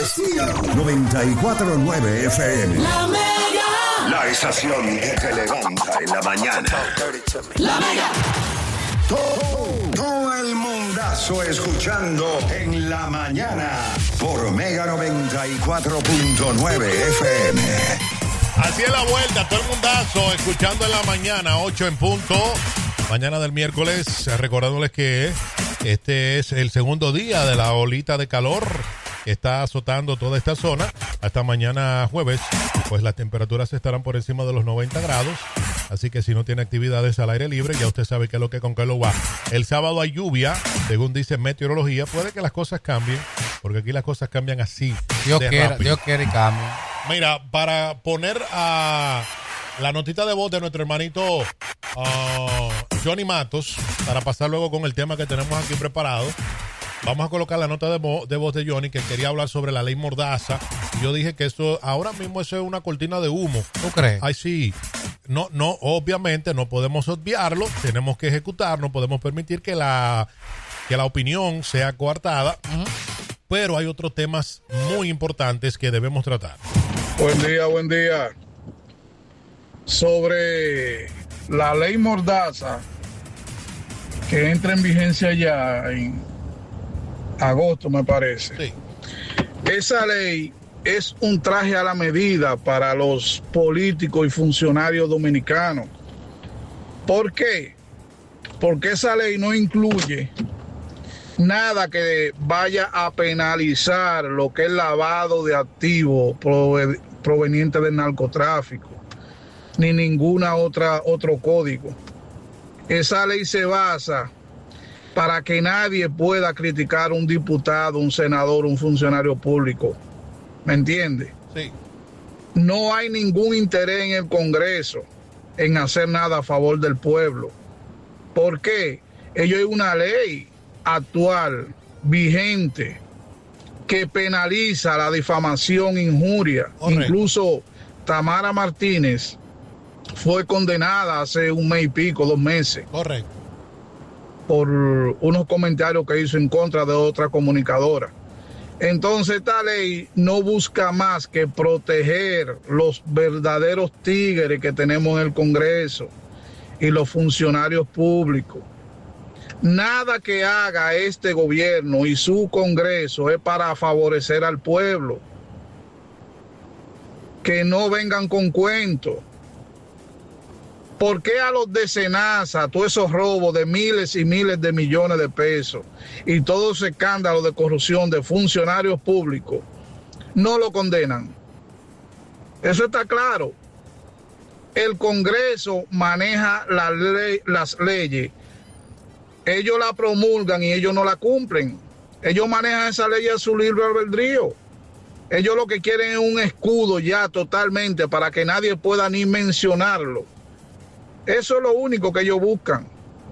Estación 94.9 FM. La Mega. La estación que te levanta en la mañana. La Mega. Todo el mundazo escuchando en la mañana por Mega 94.9 FM. Así es la vuelta, todo el mundazo escuchando en la mañana, 8 en punto. Mañana del miércoles, recordándoles que este es el segundo día de la olita de calor que está azotando toda esta zona. Hasta mañana jueves, pues las temperaturas estarán por encima de los 90 grados. Así que si no tiene actividades al aire libre, ya usted sabe qué es lo que con qué lo va. El sábado hay lluvia, según dice meteorología. Puede que las cosas cambien, porque aquí las cosas cambian así. Dios quiere y cambie. Mira, para poner a la notita de voz de nuestro hermanito Johnny Matos, para pasar luego con el tema que tenemos aquí preparado, vamos a colocar la nota de voz de Johnny, que quería hablar sobre la ley Mordaza. Y yo dije que eso, ahora mismo eso es una cortina de humo. ¿Tú crees? Ay, sí. No, obviamente no podemos obviarlo, tenemos que ejecutar, no podemos permitir que la opinión sea coartada, pero hay otros temas muy importantes que debemos tratar. Buen día. Sobre la ley Mordaza, que entra en vigencia ya en agosto, me parece. Sí. Esa ley es un traje a la medida para los políticos y funcionarios dominicanos. ¿Por qué? Porque esa ley no incluye nada que vaya a penalizar lo que es lavado de activos proveniente del narcotráfico, ni ninguna otro código. Esa ley se basa para que nadie pueda criticar a un diputado, un senador, un funcionario público. ¿Me entiende? Sí. No hay ningún interés en el Congreso en hacer nada a favor del pueblo. ¿Por qué? Ello es una ley actual, vigente, que penaliza la difamación, injuria. Correcto. Incluso Tamara Martínez fue condenada hace un mes y pico, 2 meses. Correcto. Por unos comentarios que hizo en contra de otra comunicadora. Entonces esta ley no busca más que proteger los verdaderos tigres que tenemos en el Congreso y los funcionarios públicos. Nada que haga este gobierno y su Congreso es para favorecer al pueblo. Que no vengan con cuentos. ¿Por qué a los de Senasa, todos esos robos de miles y miles de millones de pesos y todo ese escándalo de corrupción de funcionarios públicos no lo condenan? Eso está claro. El Congreso maneja las leyes. Ellos la promulgan y ellos no la cumplen. Ellos manejan esa ley a su libre albedrío. Ellos lo que quieren es un escudo ya totalmente para que nadie pueda ni mencionarlo. Eso es lo único que ellos buscan.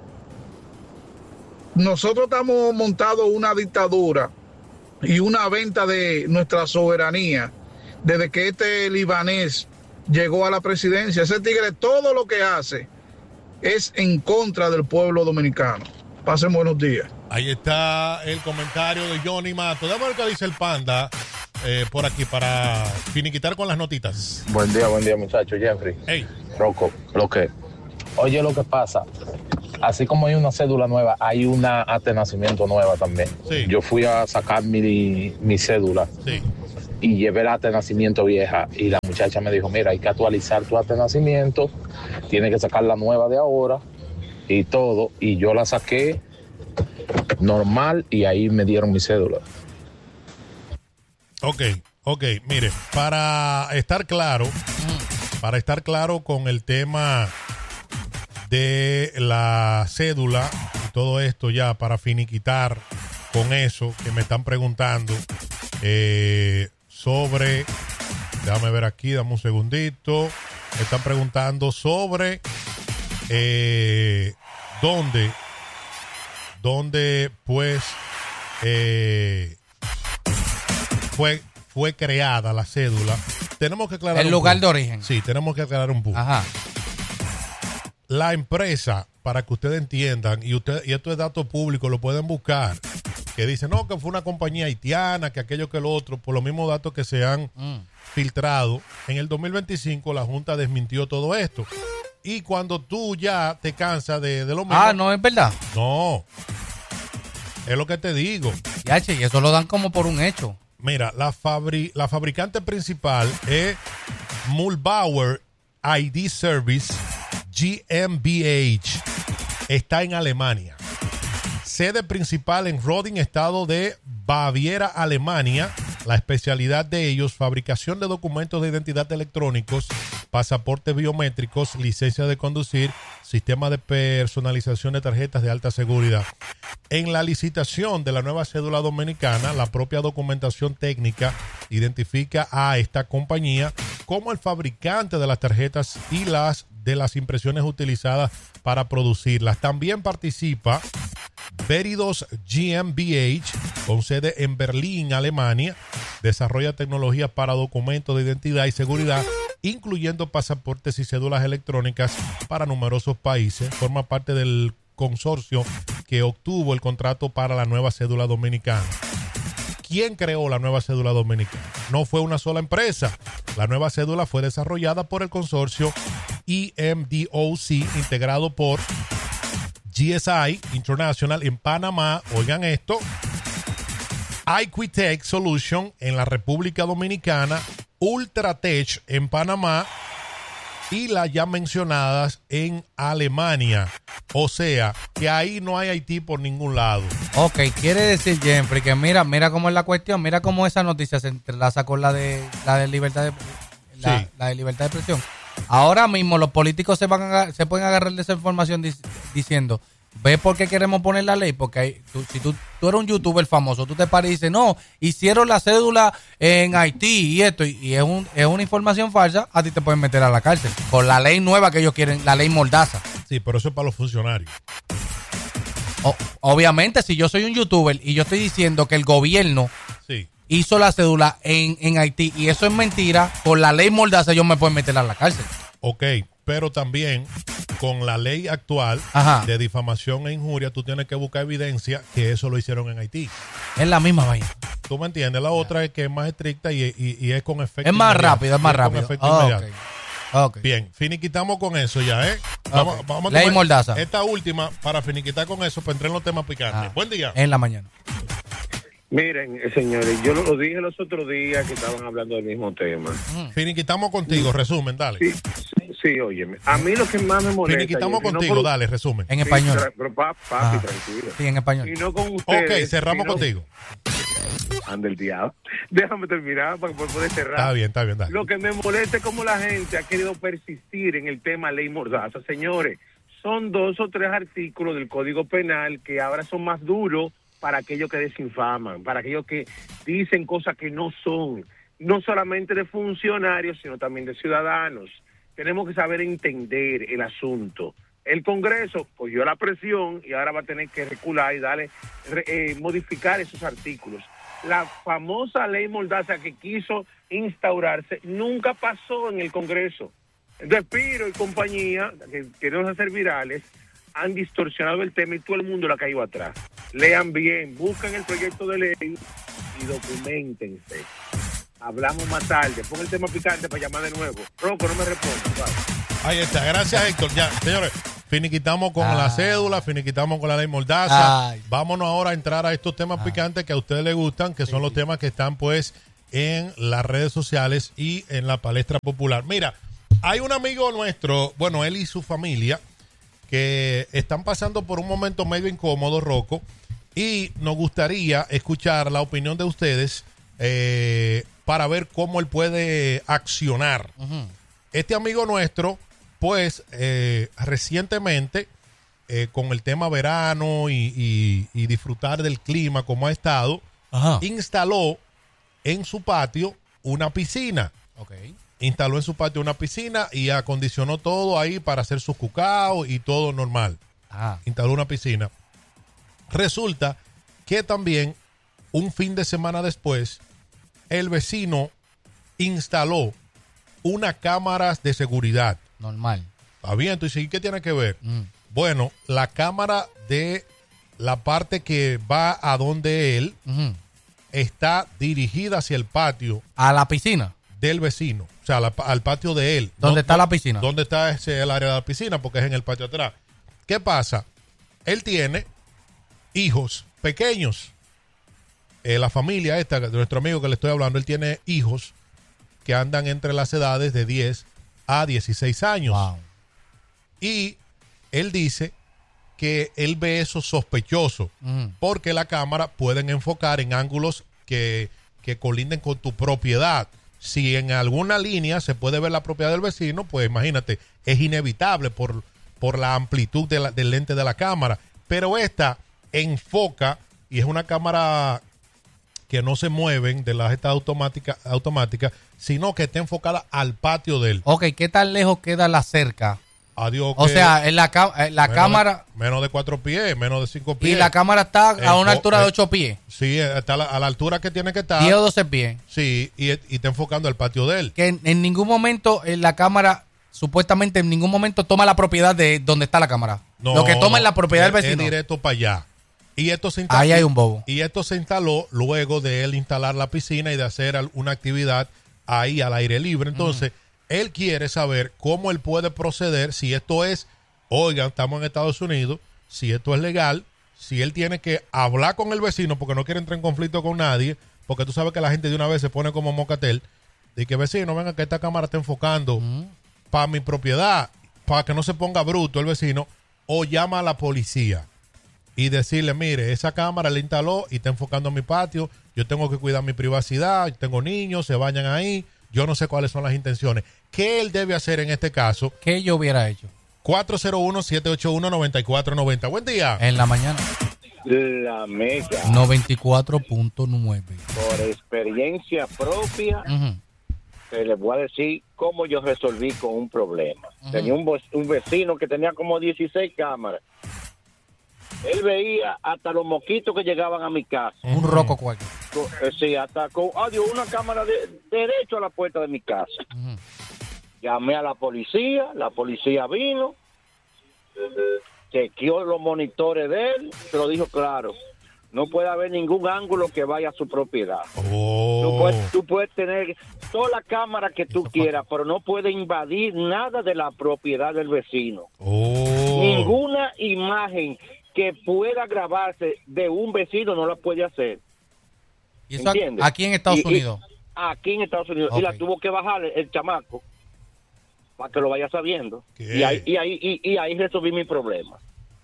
Nosotros estamos montados una dictadura y una venta de nuestra soberanía desde que este libanés llegó a la presidencia. Ese tigre todo lo que hace es en contra del pueblo dominicano. Pasen buenos días. Ahí está el comentario de Johnny Mato. Dame ver qué dice el Panda por aquí para finiquitar con las notitas. Buen día, muchachos. Jeffrey. Hey. Rocco, Oye, lo que pasa, así como hay una cédula nueva, hay una acta de nacimiento nueva también. Sí. Yo fui a sacar mi cédula. Sí. Y llevé la acta de nacimiento vieja y la muchacha me dijo, mira, hay que actualizar tu acta de nacimiento, tienes que sacar la nueva de ahora y todo. Y yo la saqué normal y ahí me dieron mi cédula. Ok, mire, para estar claro con el tema de la cédula y todo esto ya, para finiquitar con eso que me están preguntando sobre, déjame ver aquí, dame un segundito, me están preguntando sobre dónde pues fue creada la cédula. Tenemos que aclarar el lugar de origen. Sí, tenemos que aclarar un punto. Ajá. La empresa, para que ustedes entiendan, y esto es dato público, lo pueden buscar. que dicen, no, que fue una compañía haitiana, que aquello que lo otro, por los mismos datos que se han filtrado. En el 2025 la Junta desmintió todo esto. Y cuando tú ya te cansas de lo mismo... No, es verdad. No. Es lo que te digo. Y eso lo dan como por un hecho. Mira, la fabricante principal es Mühlbauer ID Service GmbH. Está en Alemania. Sede principal en Roding, estado de Baviera, Alemania. La especialidad de ellos, fabricación de documentos de identidad electrónicos, pasaportes biométricos, licencia de conducir, sistema de personalización de tarjetas de alta seguridad. En la licitación de la nueva cédula dominicana, la propia documentación técnica identifica a esta compañía como el fabricante de las tarjetas y de las impresiones utilizadas para producirlas. También participa Veridos GmbH, con sede en Berlín, Alemania. Desarrolla tecnologías para documentos de identidad y seguridad, incluyendo pasaportes y cédulas electrónicas para numerosos países. Forma parte del consorcio que obtuvo el contrato para la nueva cédula dominicana. ¿Quién creó la nueva cédula dominicana? No fue una sola empresa. La nueva cédula fue desarrollada por el consorcio EMDOC, integrado por GSI International en Panamá. Oigan esto. Equitech Solution en la República Dominicana, Ultratech en Panamá y las ya mencionadas en Alemania. O sea, que ahí no hay Haití por ningún lado. Ok, quiere decir, Jeffrey, que mira cómo es la cuestión, mira cómo esa noticia se entrelaza con la de libertad de la de libertad de expresión. Ahora mismo los políticos se pueden agarrar de esa información diciendo, ¿ves por qué queremos poner la ley? Porque si tú eres un youtuber famoso, tú te paras y dices, no, hicieron la cédula en Haití y esto, y es una información falsa, a ti te pueden meter a la cárcel. Con la ley nueva que ellos quieren, la ley Mordaza. Sí, pero eso es para los funcionarios. Obviamente, si yo soy un youtuber y yo estoy diciendo que el gobierno hizo la cédula en Haití y eso es mentira, con la ley Mordaza ellos me pueden meter a la cárcel. Ok, pero también con la ley actual de difamación e injuria, tú tienes que buscar evidencia que eso lo hicieron en Haití. Es la misma vaina. ¿Tú me entiendes? La otra es que es más estricta y es con efecto inmediato. Es más rápido. Con efecto inmediato. Okay. Bien, finiquitamos con eso ya, ¿eh? Vamos ley Mordaza. Esta última, para finiquitar con eso, para entrar en los temas picantes. Buen día. En la mañana. Miren, señores, yo lo dije los otros días que estaban hablando del mismo tema. Finiquitamos contigo, resumen, dale. Sí, óyeme. A mí lo que más me molesta... Finiquitamos contigo, dale, resumen. En español. Pero papi, tranquilo. Sí, en español. Y no con ustedes. Ok, cerramos contigo. Anda el diablo. Déjame terminar para poder cerrar. Está bien, dale. Lo que me molesta es cómo la gente ha querido persistir en el tema ley Mordaza. Señores, son 2 o 3 artículos del Código Penal que ahora son más duros para aquellos que desinfaman, para aquellos que dicen cosas que no son, no solamente de funcionarios, sino también de ciudadanos. Tenemos que saber entender el asunto. El Congreso cogió la presión y ahora va a tener que recular y modificar esos artículos. La famosa ley Mordaza que quiso instaurarse nunca pasó en el Congreso. Entonces Piro y compañía, que queremos hacer virales, han distorsionado el tema y todo el mundo la ha caído atrás. Lean bien, busquen el proyecto de ley y documentense. Hablamos más tarde. Pon el tema picante para llamar de nuevo. Rocco, no me respondas. Vale. Ahí está. Gracias, Héctor. Ya, señores, finiquitamos con la cédula, finiquitamos con la ley Mordaza. Vámonos ahora a entrar a estos temas picantes que a ustedes les gustan, que son los temas que están, pues, en las redes sociales y en la palestra popular. Mira, hay un amigo nuestro, bueno, él y su familia, que están pasando por un momento medio incómodo, Rocco, y nos gustaría escuchar la opinión de ustedes para ver cómo él puede accionar. Este amigo nuestro, pues, recientemente, con el tema verano y disfrutar del clima como ha estado, instaló en su patio una piscina. Instaló en su patio una piscina y acondicionó todo ahí para hacer sus cucaos y todo normal. Instaló una piscina. Resulta que también un fin de semana después el vecino instaló unas cámaras de seguridad. Normal. Está bien, tú dices, ¿y qué tiene que ver? Bueno, la cámara de la parte que va a donde él está dirigida hacia el patio. ¿A la piscina? Del vecino, o sea, al patio de él. ¿Dónde está la piscina? ¿Dónde está el área de la piscina? Porque es en el patio atrás. ¿Qué pasa? Él tiene hijos pequeños. La familia esta, de nuestro amigo que le estoy hablando, él tiene hijos que andan entre las edades de 10 a 16 años. Wow. Y él dice que él ve eso sospechoso porque la cámara pueden enfocar en ángulos que colinden con tu propiedad. Si en alguna línea se puede ver la propiedad del vecino, pues imagínate, es inevitable por la amplitud del lente de la cámara. Pero esta enfoca, y es una cámara que no se mueven de las estas automáticas, sino que está enfocada al patio de él. Ok, ¿qué tan lejos queda la cerca? Adiós. O sea, en la cámara... menos de 4 pies, menos de 5 pies. Y la cámara está a una altura de 8 pies. Sí, está a la altura que tiene que estar. 10 o 12 pies. Sí, y está enfocando el patio de él. Que en ningún momento la cámara, supuestamente en ningún momento toma la propiedad de donde está la cámara. No, lo que toma es la propiedad del vecino. Es directo para allá. Y esto se instaló, ahí hay un bobo. Y esto se instaló luego de él instalar la piscina y de hacer una actividad ahí al aire libre. Entonces, él quiere saber cómo él puede proceder, si esto es, oigan, estamos en Estados Unidos, si esto es legal, si él tiene que hablar con el vecino porque no quiere entrar en conflicto con nadie, porque tú sabes que la gente de una vez se pone como mocatel, de que vecino, venga que esta cámara está enfocando para mi propiedad, para que no se ponga bruto el vecino, o llama a la policía y decirle, mire, esa cámara la instaló y está enfocando mi patio, yo tengo que cuidar mi privacidad, yo tengo niños, se bañan ahí, yo no sé cuáles son las intenciones. ¿Qué él debe hacer en este caso? ¿Qué yo hubiera hecho? 401-781-9490. Buen día. En la mañana. La Mega. 94.9. Por experiencia propia, les voy a decir cómo yo resolví con un problema. Tenía un vecino que tenía como 16 cámaras. Él veía hasta los mosquitos que llegaban a mi casa. Un roco cualquier. Sí, hasta con una cámara derecho a la puerta de mi casa. Llamé a la policía vino, chequeó los monitores de él, se lo dijo claro. No puede haber ningún ángulo que vaya a su propiedad. Tú puedes tener toda la cámara que tú quieras, pero no puedes invadir nada de la propiedad del vecino. Ninguna imagen que pueda grabarse de un vecino no la puede hacer. ¿Y eso aquí en Estados Unidos? Aquí en Estados Unidos. Okay. Y la tuvo que bajar el chamaco para que lo vaya sabiendo. Y ahí resolví mi problema.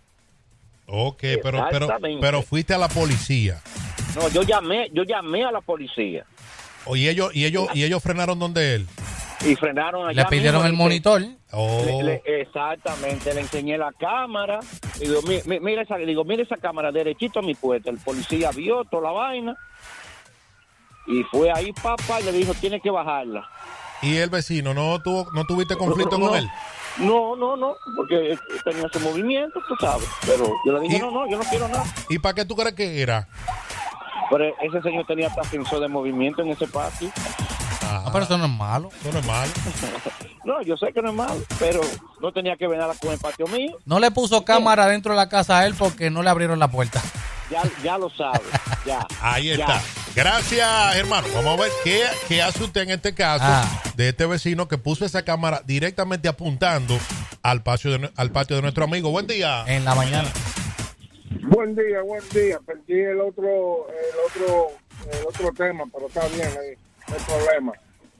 Ok, pero fuiste a la policía. No, yo llamé a la policía. ¿Y ellos frenaron donde él? Y frenaron allá. ¿Le pidieron el monitor? Exactamente, le enseñé la cámara. Digo, mira esa cámara derechito a mi puerta. El policía vio toda la vaina. Y fue ahí, papá, y le dijo, tiene que bajarla. ¿Y el vecino no tuviste conflicto con él? No, porque tenía su movimiento, tú sabes. Pero yo le dije, no, yo no quiero nada. ¿Y para qué tú crees que era? Pero ese señor tenía hasta sensor de movimiento en ese patio. Pero eso no es malo. Eso no es malo. No, yo sé que no es malo, pero no tenía que ver nada con el patio mío. No le puso cámara dentro de la casa a él porque no le abrieron la puerta. Ya lo sabe, ya. Ahí está. Gracias, hermano. Vamos a ver qué hace usted en este caso de este vecino que puso esa cámara directamente apuntando al patio de nuestro amigo. Buen día. En la mañana. Buen día. Perdí el otro tema, pero está bien, no hay problema.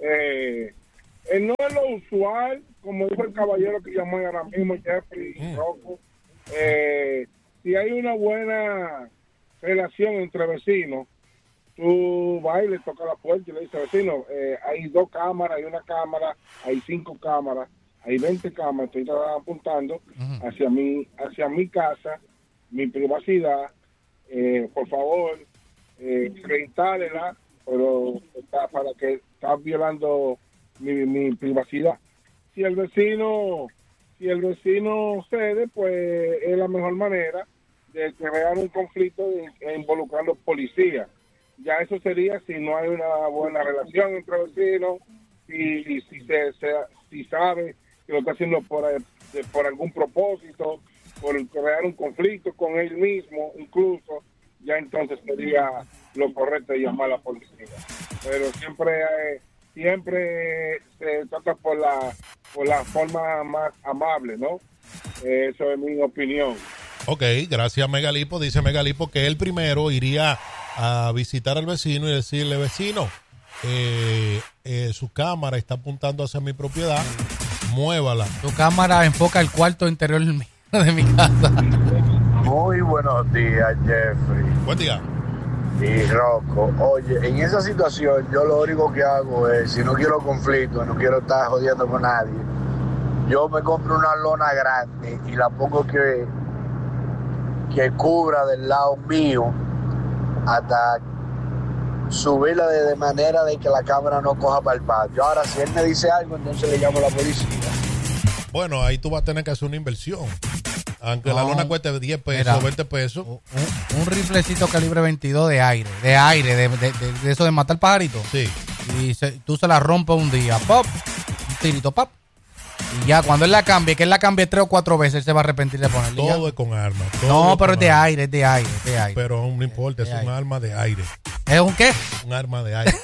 No es lo usual, como dijo el caballero que llamó ahora mismo, Jeffrey Rocco. Si hay una buena relación entre vecinos, tú vas y le tocas la puerta y le dices, vecino, hay 2 cámaras, hay una cámara, hay 5 cámaras, hay 20 cámaras, estoy apuntando hacia mi casa, mi privacidad, por favor, reinstálela, pero para que estás violando mi privacidad. Si el vecino cede, pues es la mejor manera de crear un conflicto e involucrar a los policías. Ya eso sería si no hay una buena relación entre vecinos, si sabe que lo está haciendo por algún propósito, por crear un conflicto con él mismo, incluso, ya entonces sería lo correcto llamar a la policía. Pero siempre se trata por la forma más amable, ¿no? Eso es mi opinión. Ok, gracias Megalipo. Dice Megalipo que él primero iría a visitar al vecino y decirle, vecino, su cámara está apuntando hacia mi propiedad, muévala. Tu cámara enfoca el cuarto interior de mi casa. Muy buenos días, Jeffrey. Buen día. Y Rocco, oye, en esa situación yo lo único que hago es, si no quiero conflicto, no quiero estar jodiendo con nadie, yo me compro una lona grande y la pongo que cubra del lado mío hasta subirla de manera de que la cámara no coja para el patio. Ahora, si él me dice algo, entonces le llamo a la policía. Bueno, ahí tú vas a tener que hacer una inversión. Aunque la lona cueste 10 pesos, mira, 20 pesos. Un riflecito calibre 22 de aire, de eso de matar pajaritos. Sí. Y tú se la rompes un día, pop, un tirito, pop. Y ya, cuando él la cambie, que él la cambie 3 o 4 veces, él se va a arrepentir de ponerle. Todo es con armas. No, pero es de aire. Pero no importa, es un arma de aire. ¿Es un qué? Un arma de aire.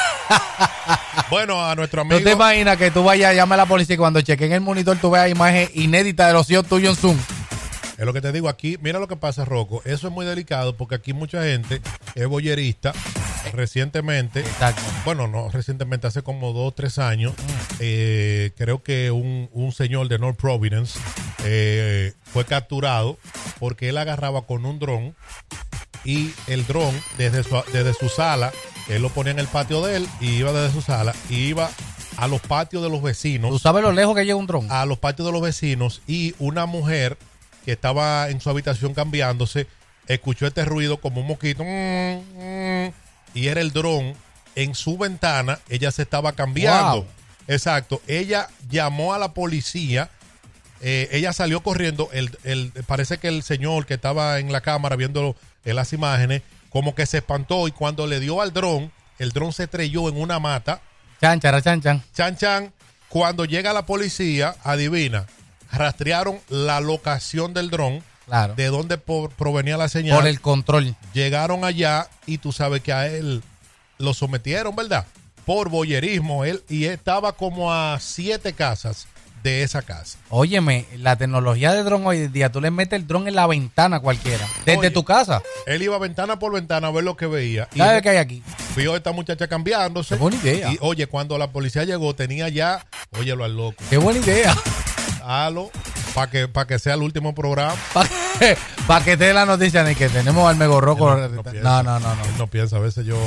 Bueno, a nuestro amigo. ¿Tú te imaginas que tú vayas a llamar a la policía y cuando chequen el monitor tú veas imagen inédita de los hijos tuyos en Zoom? Es lo que te digo aquí. Mira lo que pasa, Rocco. Eso es muy delicado porque aquí mucha gente es boyerista. Recientemente, exacto. Bueno, no recientemente, hace como 2 o 3 años, creo que un señor de North Providence fue capturado porque él agarraba con un dron y el dron desde su sala, él lo ponía en el patio de él y iba desde su sala y iba a los patios de los vecinos. ¿Tú sabes lo lejos que llega un dron? A los patios de los vecinos, y una mujer que estaba en su habitación cambiándose escuchó este ruido como un mosquito y era el dron en su ventana. Ella se estaba cambiando. Wow. Exacto. Ella llamó a la policía. Ella salió corriendo. Parece que el señor que estaba en la cámara viendo las imágenes como que se espantó, y cuando le dio al dron, el dron se estrelló en una mata. Chan. Cuando llega la policía, adivina, rastrearon la locación del dron. Claro. De dónde provenía la señal. Por el control. Llegaron allá y tú sabes que a él lo sometieron, ¿verdad? Por boyerismo. Y estaba como a 7 casas de esa casa. Óyeme, la tecnología de dron hoy en día, tú le metes el dron en la ventana cualquiera, desde tu casa. Él iba ventana por ventana a ver lo que veía. ¿Sabes qué hay aquí? Vio a esta muchacha cambiándose. Qué buena idea. Y oye, cuando la policía llegó, tenía ya, óyelo al loco. Qué buena idea. Halo, para que sea el último programa. Para que te dé la noticia de que tenemos al Megorroco. No. Él no piensa, a veces yo.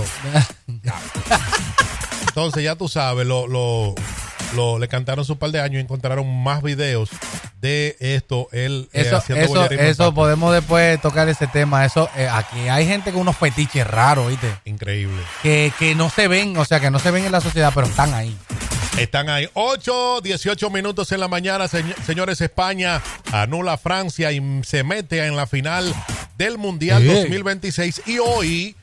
Entonces ya tú sabes, le cantaron su par de años y encontraron más videos de esto, él haciendo boyerismo. Eso podemos después tocar ese tema. Eso aquí hay gente con unos fetiches raros, ¿viste? Increíble. Que no se ven, o sea, que no se ven en la sociedad, pero están ahí. Están ahí. 8:18 minutos en la mañana, señores. España anula a Francia y se mete en la final del Mundial 2026. Y hoy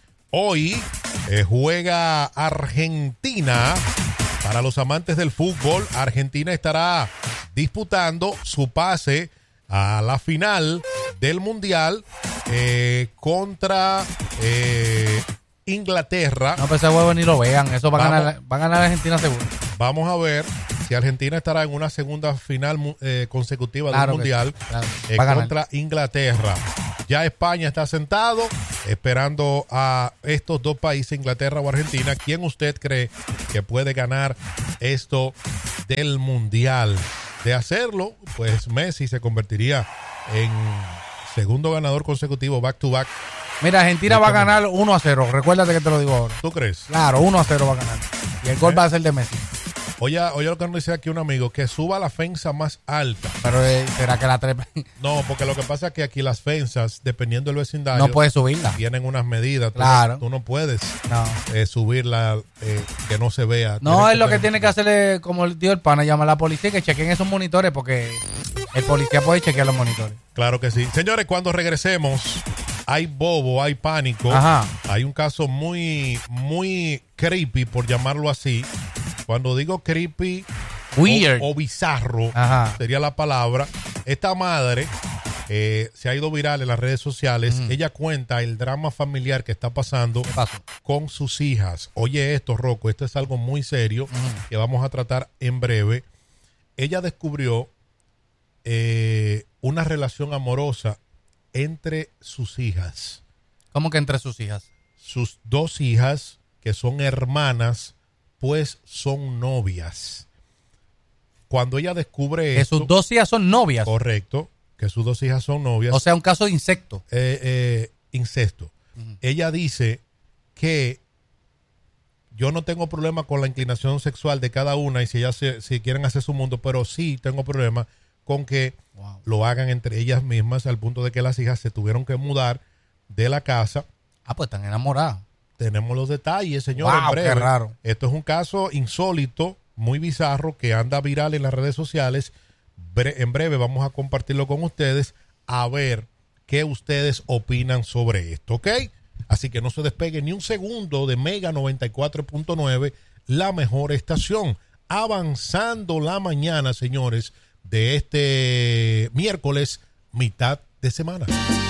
juega Argentina. Para los amantes del fútbol, Argentina estará disputando su pase a la final del Mundial contra Inglaterra. No, pues ese huevo ni lo vean. Eso va a ganar Argentina seguro. Vamos a ver si Argentina estará en una segunda final consecutiva del Mundial contra Inglaterra. Ya España está sentado esperando a estos dos países, Inglaterra o Argentina. ¿Quién usted cree que puede ganar esto del Mundial? De hacerlo, pues Messi se convertiría en segundo ganador consecutivo, back to back. Mira, Argentina va a ganar 1-0. Recuérdate que te lo digo ahora. ¿Tú crees? Claro, 1-0 va a ganar. Y el gol va a ser de Messi. Oye lo que nos dice aquí un amigo, que suba la fensa más alta. Pero ¿será que la trepa? No, porque lo que pasa es que aquí las fensas, dependiendo del vecindario, no puedes subirla. Tienen unas medidas. Claro. Tú no puedes subirla que no se vea. No, es lo que tiene que hacerle, como el tío el pana, llama a la policía y que chequen esos monitores, porque el policía puede chequear los monitores. Claro que sí. Señores, cuando regresemos, hay bobo, hay pánico. Ajá. Hay un caso muy, muy creepy, por llamarlo así. Cuando digo creepy weird o bizarro, ajá, sería la palabra. Esta madre se ha ido viral en las redes sociales. Ella cuenta el drama familiar que está pasando con sus hijas. Oye esto, Rocco, esto es algo muy serio que vamos a tratar en breve. Ella descubrió una relación amorosa entre sus hijas. ¿Cómo que entre sus hijas? Sus 2 hijas, que son hermanas, pues son novias. Cuando ella descubre que esto, sus 2 hijas son novias. Correcto, que sus 2 hijas son novias. O sea, un caso de incesto. Incesto. Ella dice que yo no tengo problema con la inclinación sexual de cada una y si ellas si quieren hacer su mundo, pero sí tengo problema con que lo hagan entre ellas mismas, al punto de que las hijas se tuvieron que mudar de la casa. Pues están enamoradas. Tenemos los detalles, señor. Wow, qué raro. Esto es un caso insólito, muy bizarro, que anda viral en las redes sociales. En breve vamos a compartirlo con ustedes, a ver qué ustedes opinan sobre esto, ¿ok? Así que no se despegue ni un segundo de Mega 94.9, la mejor estación. Avanzando la mañana, señores, de este miércoles, mitad de semana.